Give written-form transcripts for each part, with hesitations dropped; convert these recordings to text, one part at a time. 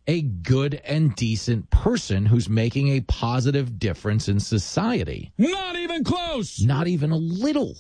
a good and decent person who's making a positive difference in society. Not even close. Not even a little.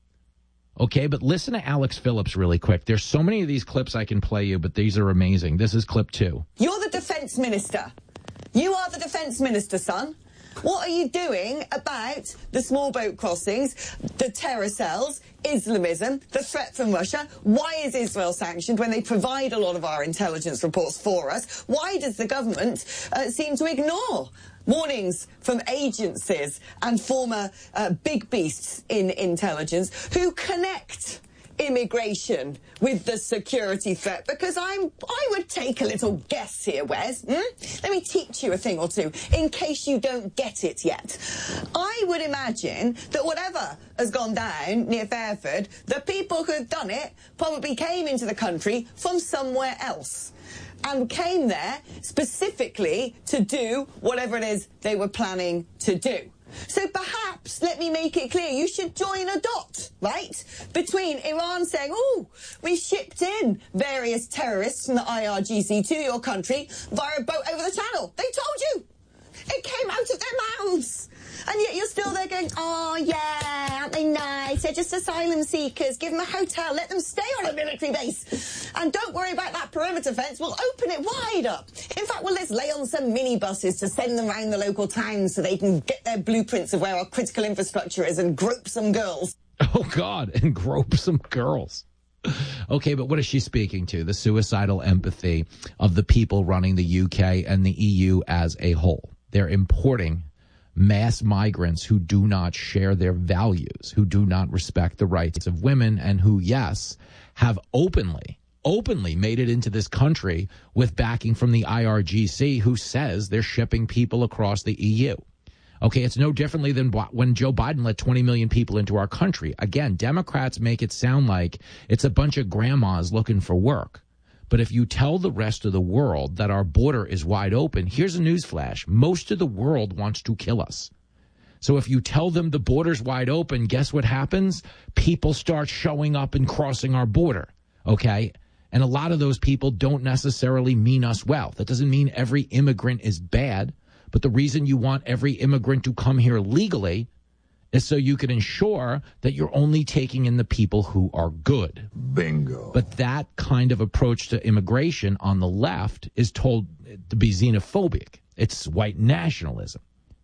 Okay, but listen to Alex Phillips really quick. There's so many of these clips I can play you, but these are amazing. This is clip 2. You're the defence minister. You are the defence minister, son. What are you doing about the small boat crossings, the terror cells, Islamism, the threat from Russia? Why is Israel sanctioned when they provide a lot of our intelligence reports for us? Why does the government seem to ignore warnings from agencies and former big beasts in intelligence who connect immigration with the security threat? Because I would take a little guess here, Wes. Let me teach you a thing or two in case you don't get it yet. I would imagine that whatever has gone down near Fairford, the people who've done it probably came into the country from somewhere else and came there specifically to do whatever it is they were planning to do. So perhaps, let me make it clear, you should join a dot, right, between Iran saying, oh, we shipped in various terrorists from the IRGC to your country via a boat over the channel. They told you. It came out of their mouths. And yet you're still there going, oh, yeah, aren't they nice? They're just asylum seekers. Give them a hotel. Let them stay on a military base. And don't worry about that perimeter fence. We'll open it wide up. In fact, we'll let's lay on some minibuses to send them around the local towns so they can get their blueprints of where our critical infrastructure is and grope some girls. Oh, God, and grope some girls. Okay, but what is she speaking to? The suicidal empathy of the people running the UK and the EU as a whole. They're importing mass migrants who do not share their values, who do not respect the rights of women, and who, yes, have openly made it into this country with backing from the IRGC, who says they're shipping people across the EU. Okay, it's no differently than when Joe Biden let 20 million people into our country. Again, Democrats make it sound like it's a bunch of grandmas looking for work. But if you tell the rest of the world that our border is wide open, here's a newsflash. Most of the world wants to kill us. So if you tell them the border's wide open, guess what happens? People start showing up and crossing our border, okay? And a lot of those people don't necessarily mean us well. That doesn't mean every immigrant is bad, but the reason you want every immigrant to come here legally is so you can ensure that you're only taking in the people who are good. Bingo. But that kind of approach to immigration on the left is told to be xenophobic. It's white nationalism.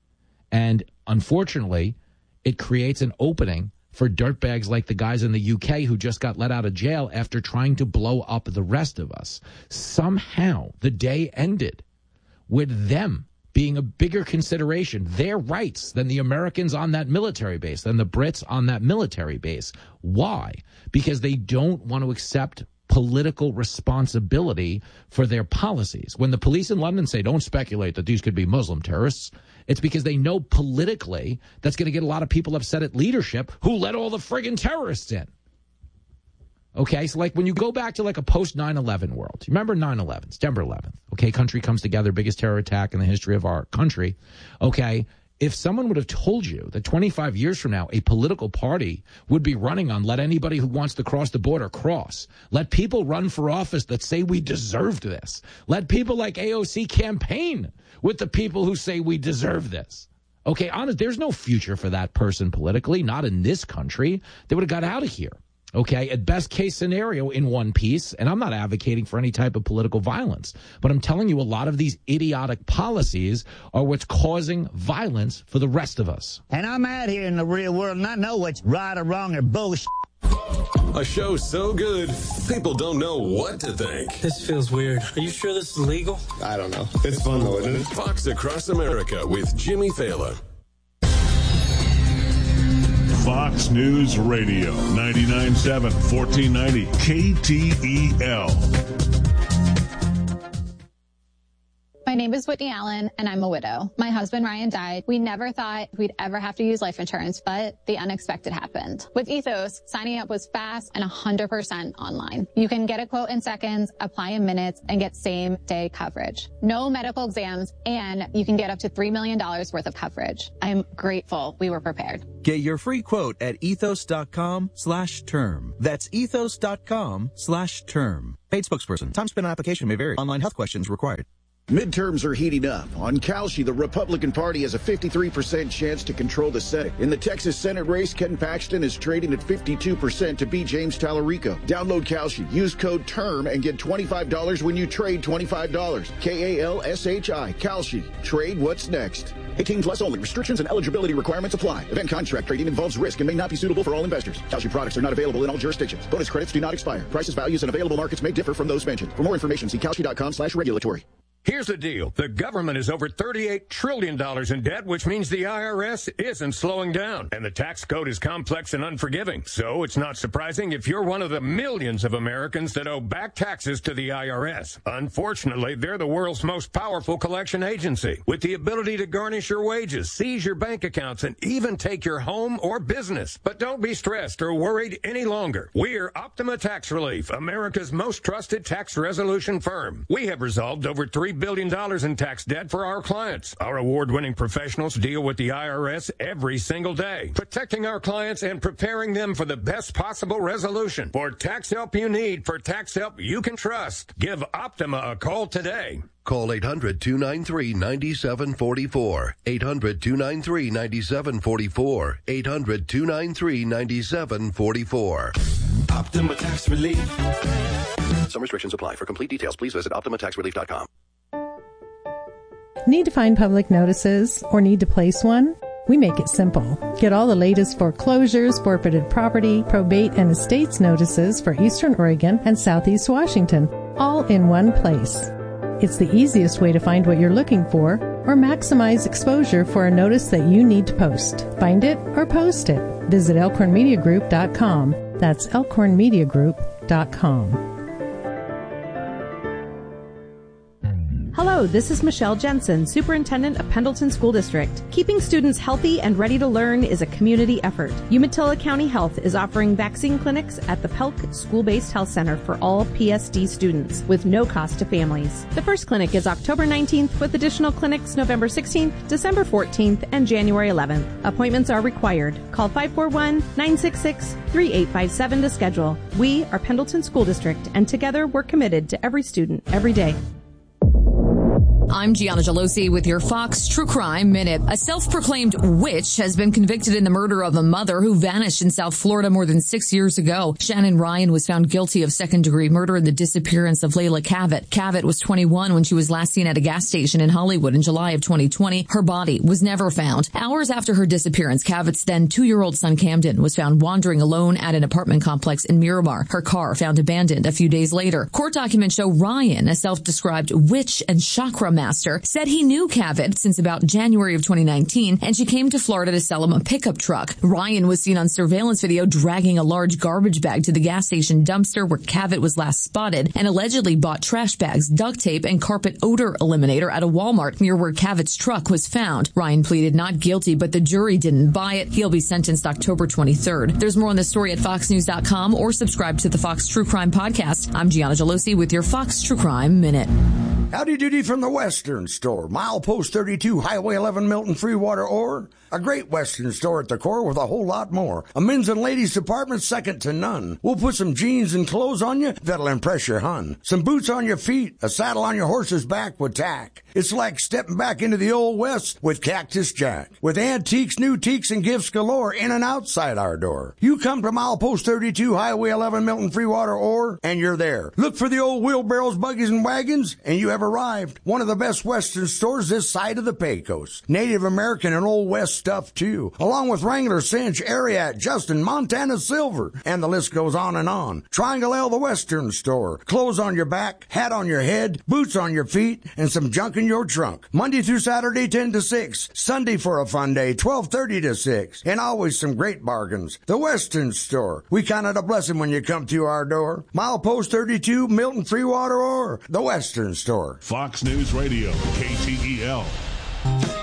And unfortunately, it creates an opening for dirtbags like the guys in the UK who just got let out of jail after trying to blow up the rest of us. Somehow, the day ended with them being a bigger consideration, their rights, than the Americans on that military base, than the Brits on that military base. Why? Because they don't want to accept political responsibility for their policies. When the police in London say, don't speculate that these could be Muslim terrorists, it's because they know politically that's going to get a lot of people upset at leadership who let all the friggin' terrorists in. Okay, so like when you go back to like a post 9/11 world, you remember 9/11, September 11th, okay, country comes together, biggest terror attack in the history of our country, okay, if someone would have told you that 25 years from now, a political party would be running on let anybody who wants to cross the border cross, let people run for office that say we deserved this, let people like AOC campaign with the people who say we deserve this. Okay, honest, there's no future for that person politically, not in this country. They would have got out of here. Okay, at best case scenario in one piece, and I'm not advocating for any type of political violence, but I'm telling you a lot of these idiotic policies are what's causing violence for the rest of us. And I'm out here in the real world, and I know what's right or wrong or bullshit. A show so good, people don't know what to think. This feels weird. Are you sure this is legal? I don't know. It's fun though, isn't it? Fox Across America with Jimmy Fallon. Fox News Radio, 99.7, 1490, KTEL. My name is Whitney Allen, and I'm a widow. My husband, Ryan, died. We never thought we'd ever have to use life insurance, but the unexpected happened. With Ethos, signing up was fast and 100% online. You can get a quote in seconds, apply in minutes, and get same-day coverage. No medical exams, and you can get up to $3 million worth of coverage. I'm grateful we were prepared. Get your free quote at ethos.com/term. That's ethos.com/term. Paid spokesperson. Time spent on application may vary. Online health questions required. Midterms are heating up. On Kalshi, the Republican Party has a 53% chance to control the Senate. In the Texas Senate race, Ken Paxton is trading at 52% to beat James Tallarico. Download Kalshi, use code TERM, and get $25 when you trade $25. Kalshi. Kalshi. Trade what's next. 18 plus only. Restrictions and eligibility requirements apply. Event contract trading involves risk and may not be suitable for all investors. Kalshi products are not available in all jurisdictions. Bonus credits do not expire. Prices, values, and available markets may differ from those mentioned. For more information, see Kalshi.com/regulatory. Here's the deal. The government is over $38 trillion in debt, which means the IRS isn't slowing down. And the tax code is complex and unforgiving. So it's not surprising if you're one of the millions of Americans that owe back taxes to the IRS. Unfortunately, they're the world's most powerful collection agency, with the ability to garnish your wages, seize your bank accounts, and even take your home or business. But don't be stressed or worried any longer. We're Optima Tax Relief, America's most trusted tax resolution firm. We have resolved over $3 billion in tax debt for our clients. Our award-winning professionals deal with the IRS every single day, protecting our clients and preparing them for the best possible resolution. For tax help you need, for tax help you can trust, give Optima a call today. Call 800-293-9744. 800-293-9744. 800-293-9744. Optima Tax Relief. Some restrictions apply. For complete details, please visit OptimaTaxRelief.com. Need to find public notices or need to place one? We make it simple. Get all the latest foreclosures, forfeited property, probate, and estates notices for Eastern Oregon and Southeast Washington, all in one place. It's the easiest way to find what you're looking for or maximize exposure for a notice that you need to post. Find it or post it. Visit elkhornmediagroup.com. That's elkhornmediagroup.com. Hello, this is Michelle Jensen, Superintendent of Pendleton School District. Keeping students healthy and ready to learn is a community effort. Umatilla County Health is offering vaccine clinics at the Pelk School-Based Health Center for all PSD students with no cost to families. The first clinic is October 19th with additional clinics November 16th, December 14th, and January 11th. Appointments are required. Call 541-966-3857 to schedule. We are Pendleton School District, and together we're committed to every student every day. I'm Gianna Gelosi with your Fox True Crime Minute. A self-proclaimed witch has been convicted in the murder of a mother who vanished in South Florida more than 6 years ago. Shannon Ryan was found guilty of second-degree murder in the disappearance of Layla Cavett. Cavett was 21 when she was last seen at a gas station in Hollywood in July of 2020. Her body was never found. Hours after her disappearance, Cavett's then 2-year-old son Camden was found wandering alone at an apartment complex in Miramar. Her car found abandoned a few days later. Court documents show Ryan, a self-described witch and chakra master, said he knew Cavett since about January of 2019, and she came to Florida to sell him a pickup truck. Ryan was seen on surveillance video dragging a large garbage bag to the gas station dumpster where Cavett was last spotted, and allegedly bought trash bags, duct tape, and carpet odor eliminator at a Walmart near where Cavett's truck was found. Ryan pleaded not guilty, but the jury didn't buy it. He'll be sentenced October 23rd. There's more on the story at foxnews.com or subscribe to the Fox True Crime Podcast. I'm Gianna Gelosi with your Fox True Crime Minute. Howdy doody from the Western Store. Milepost 32, Highway 11, Milton, Freewater, or a great Western store at the core with a whole lot more. A men's and ladies department second to none. We'll put some jeans and clothes on you that'll impress your hun. Some boots on your feet, a saddle on your horse's back with tack. It's like stepping back into the Old West with Cactus Jack. With antiques, new teaks, and gifts galore in and outside our door. You come to Milepost 32, Highway 11, Milton, Freewater, or, and you're there. Look for the old wheelbarrows, buggies, and wagons, and you have arrived. One of the best Western stores this side of the Pecos. Native American and Old West stuff, too. Along with Wrangler, Cinch, Ariat, Justin, Montana Silver, and the list goes on and on. Triangle L, the Western Store. Clothes on your back, hat on your head, boots on your feet, and some junk in your trunk. Monday through Saturday, 10 to 6. Sunday for a fun day, 12:30 to 6. And always some great bargains. The Western Store. We count it a blessing when you come to our door. Milepost 32, Milton, Freewater, or the Western Store. Fox News Radio, KTEL.